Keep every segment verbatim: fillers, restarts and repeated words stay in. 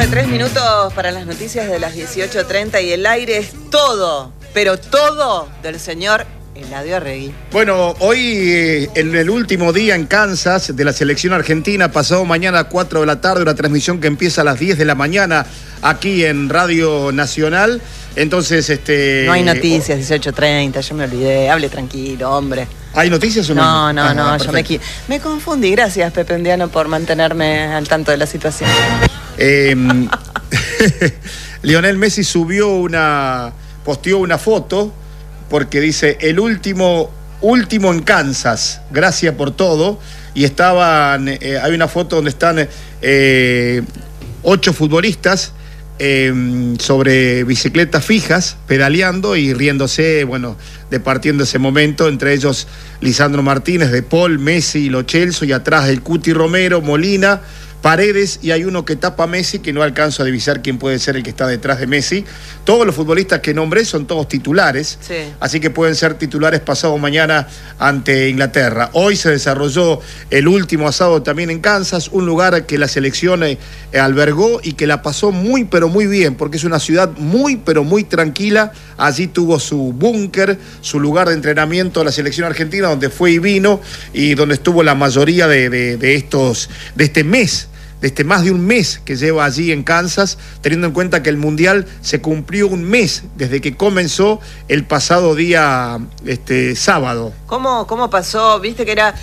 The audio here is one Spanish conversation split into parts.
de tres minutos para las noticias de las dieciocho treinta y el aire es todo, pero todo del señor Eladio Arregui. Bueno, hoy en el último día en Kansas de la selección argentina, pasado mañana a cuatro de la tarde, una transmisión que empieza a las diez de la mañana aquí en Radio Nacional. Entonces, este... No hay noticias, dieciocho treinta, yo me olvidé, hable tranquilo, hombre. ¿Hay noticias o no? No, no, ah, no, ah, yo me, me confundí. Gracias, Pepe Endiano, por mantenerme al tanto de la situación. Eh, Lionel Messi subió una... posteó una foto porque dice, el último, último en Kansas, gracias por todo. Y estaban, eh, hay una foto donde están eh, ocho futbolistas eh, sobre bicicletas fijas, pedaleando y riéndose, bueno, departiendo ese momento, entre ellos Lisandro Martínez, De Paul, Messi, Lo Celso, y atrás el Cuti Romero, Molina, Paredes, y hay uno que tapa a Messi, que no alcanzo a divisar quién puede ser el que está detrás de Messi. Todos los futbolistas que nombré son todos titulares, sí. Así que pueden ser titulares pasado mañana ante Inglaterra. Hoy se desarrolló el último asado también en Kansas, un lugar que la selección eh, albergó y que la pasó muy pero muy bien, porque es una ciudad muy pero muy tranquila. Allí tuvo su búnker, su lugar de entrenamiento la selección argentina, donde fue y vino, y donde estuvo la mayoría de, de, de estos, de este mes. de este más de un mes que lleva allí en Kansas, teniendo en cuenta que el Mundial se cumplió un mes desde que comenzó el pasado día este, sábado. ¿Cómo, cómo pasó? Viste que era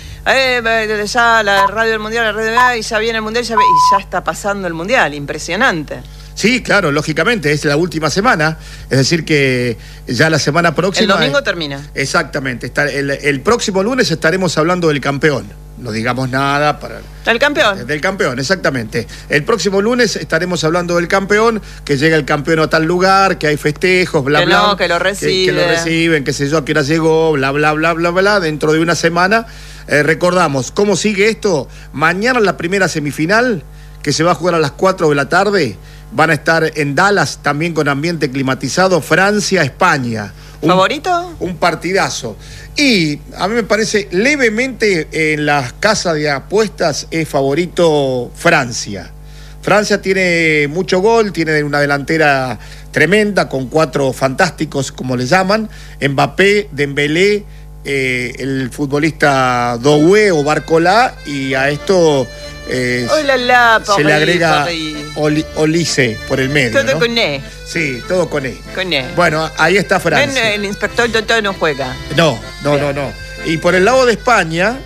eh, ya la radio del Mundial, la radio y ya viene el Mundial ya, y ya está pasando el Mundial, impresionante. Sí, claro, lógicamente, es la última semana, es decir que ya la semana próxima... El domingo termina. Exactamente, está, el, el próximo lunes estaremos hablando del campeón. No digamos nada para... ¿Del campeón? Del campeón, exactamente. El próximo lunes estaremos hablando del campeón, que llega el campeón a tal lugar, que hay festejos, bla, que bla. No, que lo reciben. Que, que lo reciben, qué sé yo, a qué hora llegó, bla, bla, bla, bla, bla. Dentro de una semana, eh, recordamos, ¿cómo sigue esto? Mañana la primera semifinal, que se va a jugar a las cuatro de la tarde. Van a estar en Dallas, también con ambiente climatizado, Francia, España. Un, ¿Favorito? Un partidazo. Y a mí me parece levemente en las casas de apuestas es favorito Francia. Francia tiene mucho gol, tiene una delantera tremenda con cuatro fantásticos, como le llaman, Mbappé, Dembélé, eh, el futbolista Doué o Barcola, y a esto eh, Hola, la, se le agrega Oli, Olise por el medio. Todo, ¿no? Con E. Sí, todo con E. Con E. Bueno, ahí está Francia. No, el inspector Totó no juega. No, no, no, no. Y por el lado de España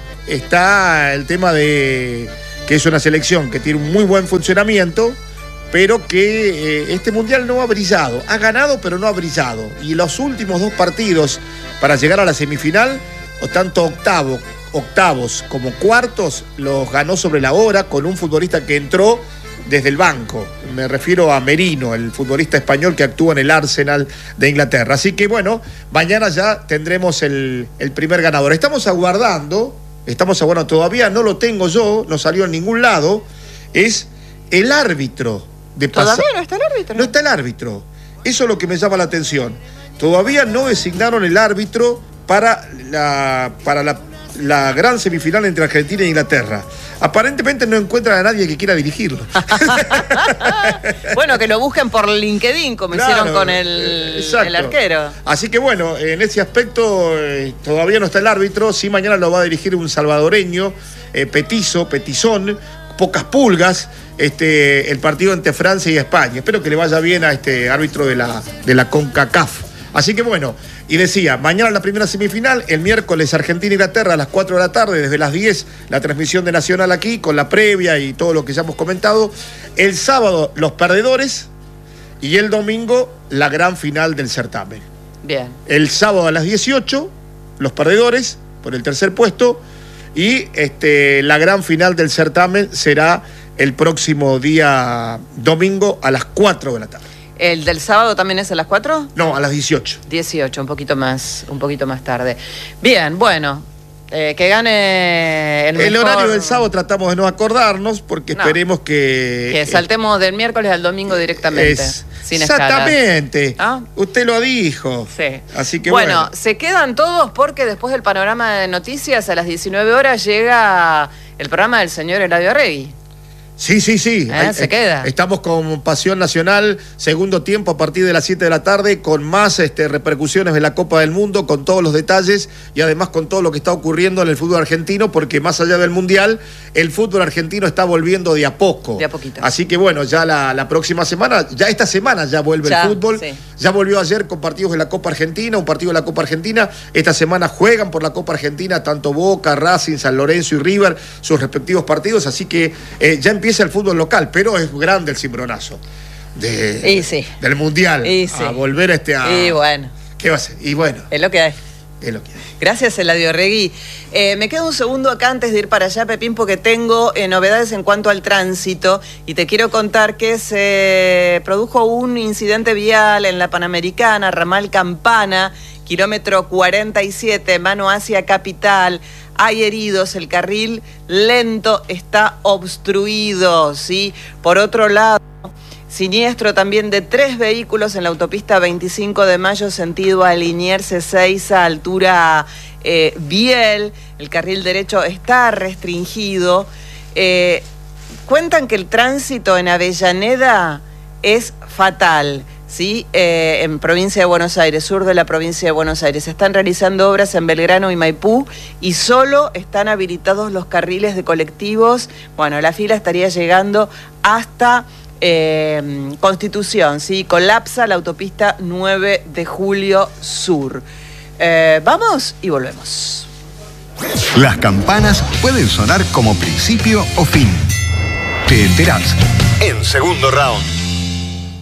está el tema de que es una selección que tiene un muy buen funcionamiento, pero que eh, este mundial no ha brillado. Ha ganado, pero no ha brillado. Y los últimos dos partidos para llegar a la semifinal, o tanto octavo, octavos como cuartos, los ganó sobre la hora con un futbolista que entró desde el banco. Me refiero a Merino, el futbolista español que actúa en el Arsenal de Inglaterra. Así que bueno, mañana ya tendremos el, el primer ganador. Estamos aguardando, estamos aguardando, todavía no lo tengo yo, no salió en ningún lado, es el árbitro de pasar. ¿Todavía no está el árbitro? No está el árbitro. Eso es lo que me llama la atención. Todavía no designaron el árbitro para la, para la, la gran semifinal entre Argentina e Inglaterra. Aparentemente no encuentran a nadie que quiera dirigirlo. Bueno, que lo busquen por LinkedIn, como claro, hicieron con el, el arquero. Así que bueno, en ese aspecto eh, todavía no está el árbitro. Sí, mañana lo va a dirigir un salvadoreño, eh, petizo, petizón, pocas pulgas, este, el partido entre Francia y España. Espero que le vaya bien a este árbitro de la, de la CONCACAF. Así que bueno, y decía, mañana la primera semifinal, el miércoles Argentina-Inglaterra a las cuatro de la tarde, desde las diez, la transmisión de Nacional aquí, con la previa y todo lo que ya hemos comentado. El sábado, los perdedores, y el domingo, la gran final del certamen. Bien. El sábado a las dieciocho, los perdedores, por el tercer puesto, y este, la gran final del certamen será el próximo día domingo a las cuatro de la tarde. ¿El del sábado también es a las cuatro? No, a las dieciocho. dieciocho, un poquito más, un poquito más tarde. Bien, bueno, eh, que gane el mejor... El horario del sábado tratamos de no acordarnos porque no. esperemos que... Que saltemos del miércoles al domingo directamente, es, sin exactamente. ¿Ah? Usted lo dijo. Sí. Así que bueno, bueno. Se quedan todos porque después del panorama de noticias a las diecinueve horas llega el programa del señor Eladio Arregui. Sí, sí, sí. ¿Eh? Se queda. Estamos con Pasión Nacional, segundo tiempo a partir de las siete de la tarde, con más este, repercusiones de la Copa del Mundo, con todos los detalles y además con todo lo que está ocurriendo en el fútbol argentino, porque más allá del Mundial, el fútbol argentino está volviendo de a poco. De a poquito. Así que bueno, ya la, la próxima semana, ya esta semana ya vuelve ya, el fútbol. Sí. Ya volvió ayer con partidos de la Copa Argentina, un partido de la Copa Argentina. Esta semana juegan por la Copa Argentina tanto Boca, Racing, San Lorenzo y River, sus respectivos partidos, así que eh, ya empieza el fútbol local, pero es grande el cimbronazo de, y sí. del Mundial y sí. a volver a este a, y bueno ¿qué va a ser? Y bueno es lo que hay es lo que hay. Gracias, Eladio Regui. Eh, me quedo un segundo acá antes de ir para allá, Pepín, porque tengo eh, novedades en cuanto al tránsito y te quiero contar que se produjo un incidente vial en la Panamericana, ramal Campana, kilómetro cuarenta y siete, mano hacia Capital. Hay heridos, el carril lento está obstruido, ¿sí? Por otro lado, siniestro también de tres vehículos en la autopista veinticinco de mayo, sentido a Liniers Ezeiza, altura eh, Biel. El carril derecho está restringido. Eh, cuentan que el tránsito en Avellaneda es fatal, ¿sí? Eh, en provincia de Buenos Aires, sur de la provincia de Buenos Aires. Se están realizando obras en Belgrano y Maipú y solo están habilitados los carriles de colectivos. Bueno, la fila estaría llegando hasta eh, Constitución, ¿sí? Colapsa la autopista nueve de julio sur. Eh, vamos y volvemos. Las campanas pueden sonar como principio o fin. Te enterás en Segundo Round.